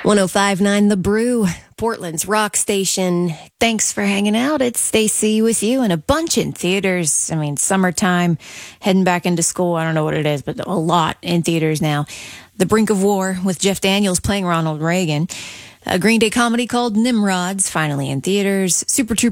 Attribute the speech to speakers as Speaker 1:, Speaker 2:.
Speaker 1: 105.9 The Brew, Portland's rock station. Thanks for hanging out. It's Stacy with you, and a bunch in theaters. I mean, summertime, heading back into school. I don't know what it is, but a lot in theaters now. The Brink of War with Jeff Daniels playing Ronald Reagan. A Green Day comedy called Nimrods, finally in theaters. Super Troopers